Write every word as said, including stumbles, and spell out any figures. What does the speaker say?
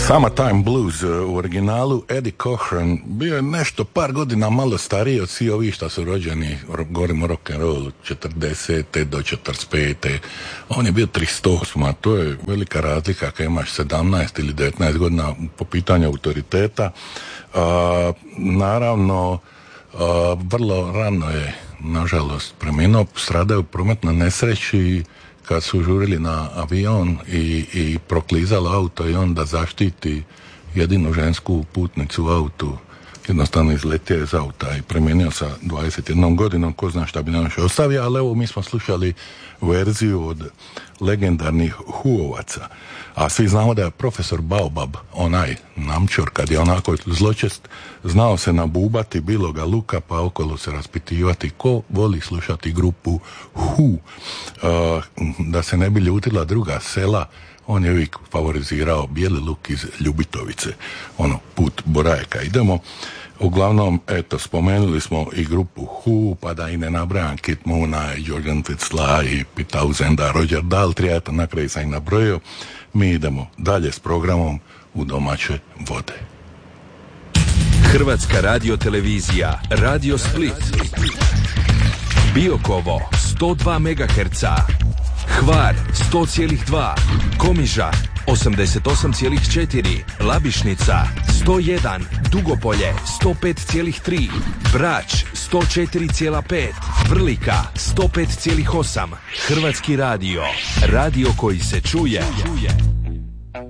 Summertime Blues u originalu Eddie Cochran bio je nešto par godina malo stariji od svih ovih što su rođeni, govorimo o rock'n'rollu, četrdesete do četrdeset pete. On je bio trideset osam, a to je velika razlika kad imaš sedamnaest ili devetnaest godina po pitanju autoriteta. A, naravno, a, vrlo rano je, nažalost, preminuo, stradao u prometnoj nesreći kad su žurili na avion i, i proklizalo auto i on da zaštiti jedinu žensku putnicu u autu, jednostavno izletio iz auta i premijenio sa dvadeset jednom godinom, ko zna šta bi nam još ostavio, ali evo mi smo slušali verziju od legendarnih Who-ovaca, a svi znamo da je profesor Baobab, onaj namčor, kad je onako zločest, znao se nabubati biloga luka pa okolo se raspitivati ko voli slušati grupu Who, uh, da se ne bi ljutila druga sela. On je uvijek favorizirao bijeli luk iz Ljubitovice, ono, put Borajka. Idemo, uglavnom, eto, spomenuli smo i grupu Who, pa da i ne nabrajam Kit Moona, Jorgen Fitzla i Pete Townsenda, Roger Daltrija, eto, na kraju sam ih nabrojio. Mi idemo dalje s programom U domaće vode. Hrvatska radiotelevizija, Radio Split, Biokovo sto dva megaherca, Hvar sto zarez dva, Komiža osamdeset osam zarez četiri, Labišnica sto jedan, Dugopolje sto pet zarez tri, Brač sto četiri zarez pet, Vrlika sto pet zarez osam. Hrvatski radio, radio koji se čuje.